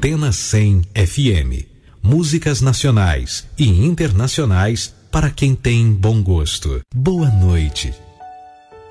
Antena 100 FM. Músicas nacionais e internacionais para quem tem bom gosto. Boa noite.